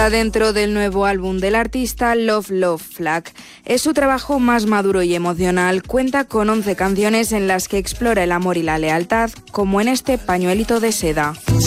Está dentro del nuevo álbum del artista Love Love Flag. Es su trabajo más maduro y emocional. Cuenta con 11 canciones en las que explora el amor y la lealtad, como en este Pañuelito de seda.